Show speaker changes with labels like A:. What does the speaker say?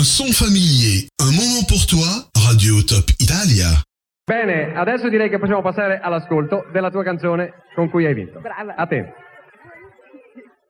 A: Un son familier, un moment pour toi, Radio Top Italia.
B: Bene, adesso direi che possiamo passare all'ascolto della tua canzone con cui hai vinto.
C: Brava.
B: A te.